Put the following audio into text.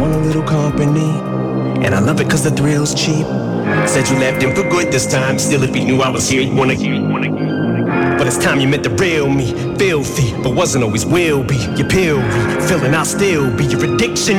want a little company, and I love it cause the thrill's cheap. Said you left him for good this time. Still, if he knew I was here, he'd wanna. But it's time you met the real me. Filthy, but wasn't always will be. Your pill be, feeling I'll still be your addiction.